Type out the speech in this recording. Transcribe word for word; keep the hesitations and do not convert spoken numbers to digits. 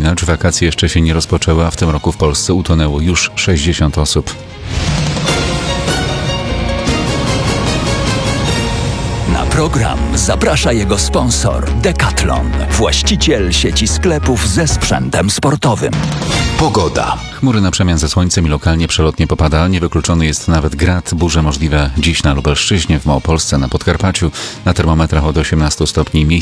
wspominać, wakacje jeszcze się nie rozpoczęły, a w tym roku w Polsce utonęło już sześćdziesiąt osób. Na program zaprasza jego sponsor Decathlon, właściciel sieci sklepów ze sprzętem sportowym. Pogoda. Chmury na przemian ze słońcem i lokalnie przelotnie popada. Niewykluczony jest nawet grad. Burze możliwe dziś na Lubelszczyźnie, w Małopolsce, na Podkarpaciu. Na termometrach od osiemnastu stopni miejsc.